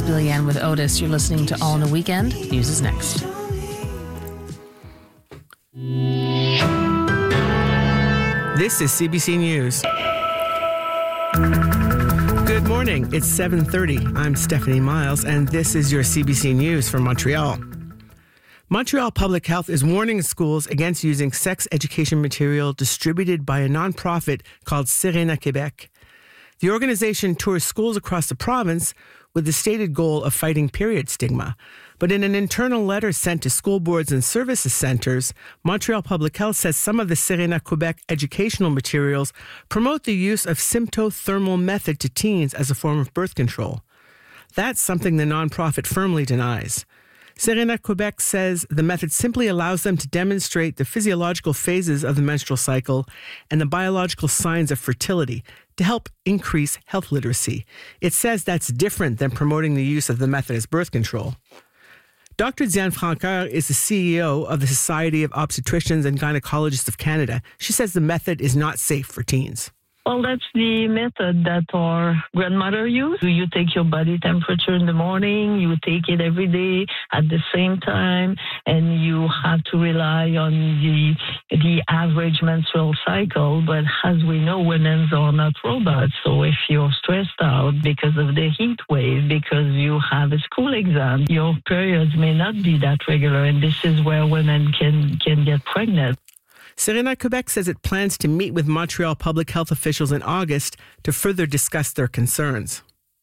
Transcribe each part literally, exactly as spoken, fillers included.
Billy Ann with Otis. You're listening to All in a Weekend. News is next. This is C B C News. Good morning. It's seven thirty. I'm Stephanie Miles, and this is your C B C News from Montreal. Montreal Public Health is warning schools against using sex education material distributed by a nonprofit called Serena Québec. The organization tours schools across the province with the stated goal of fighting period stigma. But in an internal letter sent to school boards and services centres, Montreal Public Health says some of the Serena Québec educational materials promote the use of symptothermal method to teens as a form of birth control. That's something the nonprofit firmly denies. Serena Québec says the method simply allows them to demonstrate the physiological phases of the menstrual cycle and the biological signs of fertility to help increase health literacy. It says that's different than promoting the use of the method as birth control. Doctor Diane Francoeur is the C E O of the Society of Obstetricians and Gynecologists of Canada. She says the method is not safe for teens. Well, that's the method that our grandmother used. You take your body temperature in the morning, you take it every day at the same time, and you have to rely on the the average menstrual cycle. But as we know, women are not robots. So if you're stressed out because of the heat wave, because you have a school exam, your periods may not be that regular, and this is where women can, can get pregnant. Serena Québec says it plans to meet with Montreal public health officials in August to further discuss their concerns.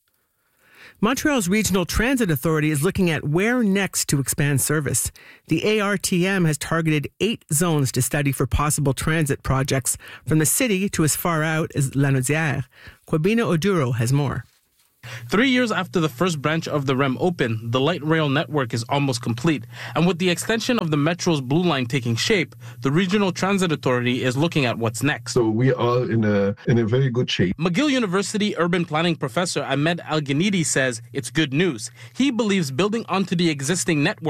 Montreal's Regional Transit Authority is looking at where next to expand service. The A R T M has targeted eight zones to study for possible transit projects from the city to as far out as Lanaudière. Kwabena Oduro has more. Three years after the first branch of the R E M opened, the light rail network is almost complete. And with the extension of the Metro's Blue Line taking shape, the Regional Transit Authority is looking at what's next. So we are in a in a very good shape. McGill University urban planning professor Ahmed Al-Ghanidi says it's good news. He believes building onto the existing network